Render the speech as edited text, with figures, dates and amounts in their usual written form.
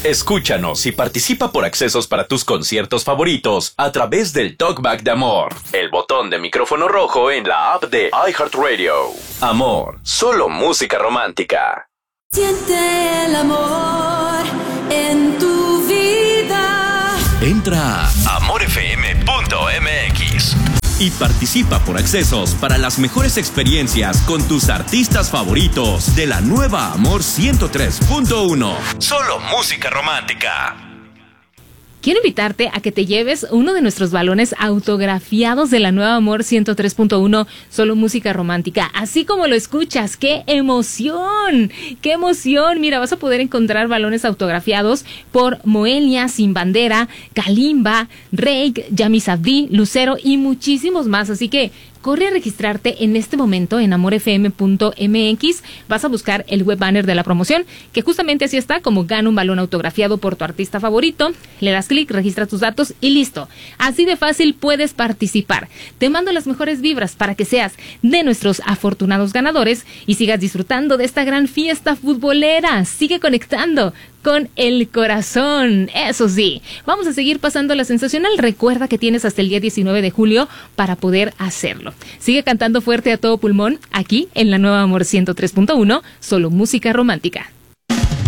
Escúchanos y participa por accesos para tus conciertos favoritos a través del Talkback de Amor, el botón de micrófono rojo en la app de iHeartRadio. Amor, solo música romántica. Siente el amor en tu vida. Entra a amorfm.mx y participa por accesos para las mejores experiencias con tus artistas favoritos de la nueva Amor 103.1. Solo música romántica. Quiero invitarte a que te lleves uno de nuestros balones autografiados de la nueva Amor 103.1, solo música romántica. Así como lo escuchas, ¡qué emoción! ¡Qué emoción! Mira, vas a poder encontrar balones autografiados por Moenia, Sin Bandera, Kalimba, Reik, Yamis Abdi, Lucero y muchísimos más. Así que corre a registrarte en este momento en amorfm.mx. Vas a buscar el web banner de la promoción, que justamente así está, como gana un balón autografiado por tu artista favorito. Le das clic, registra tus datos y listo. Así de fácil puedes participar. Te mando las mejores vibras para que seas de nuestros afortunados ganadores y sigas disfrutando de esta gran fiesta futbolera. Sigue conectando con el corazón. Eso sí, vamos a seguir pasando la sensacional. Recuerda que tienes hasta el día 19 de julio para poder hacerlo. Sigue cantando fuerte a todo pulmón aquí en la nueva Amor 103.1, solo música romántica.